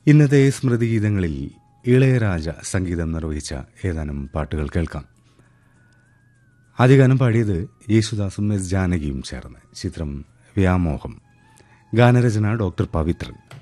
ഇന്നത്തെ സ്മൃതിഗീതങ്ങളിൽ ഇളയരാജ സംഗീതം നിർവഹിച്ച ഏതാനും പാട്ടുകൾ കേൾക്കാം. ആദ്യ ഗാനം പാടിയത് യേശുദാസും എസ് ജാനകിയും ചേർന്ന്. ചിത്രം വ്യാമോഹം. ഗാനരചന ഡോക്ടർ പവിത്രൻ.